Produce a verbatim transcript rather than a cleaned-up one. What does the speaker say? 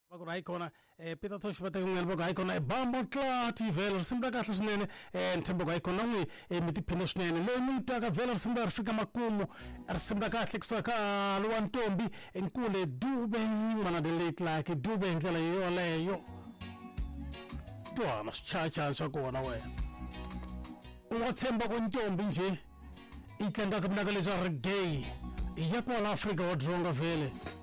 Bakuna ikhona eh Peter Tosh bathe ngeliboka ikhona ebambo Klati vele simba kahle sinene eh Nthembo ikhona ngwe emiphino sinene lo nutaka vele simba rifika makumu simba kahle kusaka lo wantombi enkule dube mana de late like dube ndlela yo leyo twana sichacha sakona we ungathemba kontombi nje itlanga kubunakaliza reggae iyakwala Africa wadronga vele